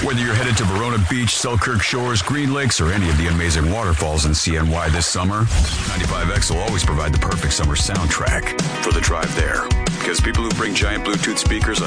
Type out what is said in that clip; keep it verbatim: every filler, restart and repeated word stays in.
Whether you're headed to Verona Beach, Selkirk Shores, Green Lakes, or any of the amazing waterfalls in C N Y this summer, ninety-five X will always provide the perfect summer soundtrack for the drive there. Because people who bring giant Bluetooth speakers